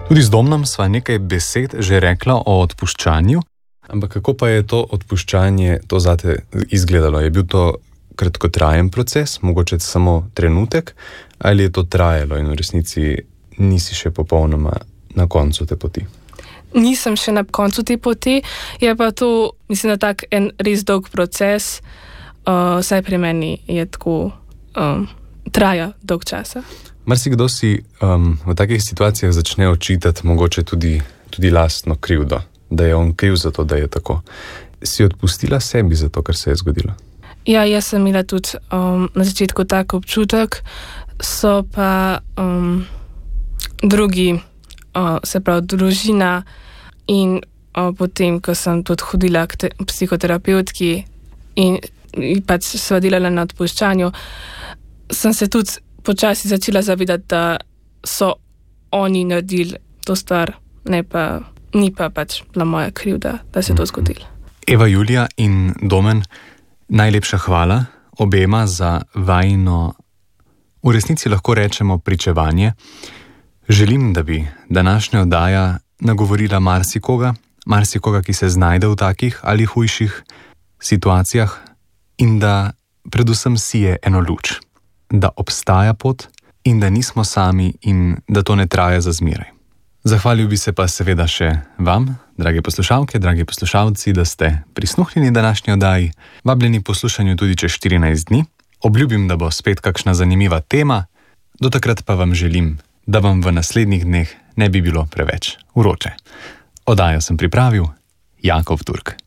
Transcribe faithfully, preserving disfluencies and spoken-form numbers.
Tudi z Domnom sva nekaj besed že rekla o odpuščanju. Ampak kako pa je to odpuščanje to zate izgledalo? Je bil to kratkotrajen proces, mogoče samo trenutek, ali je to trajalo in v resnici nisi še popolnoma na koncu te poti? Nisem še na koncu te poti, je pa to, mislim, da tak en res dolg proces, uh, saj pri meni je tako, um, traja dolg časa. Marsikdo si um, v takih situacijah začne očitati mogoče tudi, tudi lastno krivdo, da je on kriv za to, da je tako. Si odpustila sebi za to, kar se je zgodilo? Ja, jaz sem imela tudi um, na začetku tak občutek, so pa um, drugi, uh, se pravi družina in uh, potem, ko sem tudi hodila k te, psihoterapevtki in, in pač sva delala na odpuščanju, sem se tudi počasi začela zavedati, da so oni naredili to stvar, ne pa, ni pa pač bila moja krivda, da se je to zgodilo. Eva, Julija in Domen, najlepša hvala obema za vajino, v resnici lahko rečemo, pričevanje. Želim, da bi današnja oddaja nagovorila marsikoga, marsikoga, ki se znajde v takih ali hujših situacijah in da predvsem sije eno luč, da obstaja pot in da nismo sami in da to ne traja za zmeraj. Zahvalil bi se pa seveda še vam, drage poslušalke, dragi poslušalci, da ste prisluhnili današnji oddaji, vabljeni poslušanju tudi čez štirinajst dni. Obljubim, da bo spet kakšna zanimiva tema, do takrat pa vam želim, da vam v naslednjih dneh ne bi bilo preveč vroče. Oddajo sem pripravil Jakov Turk.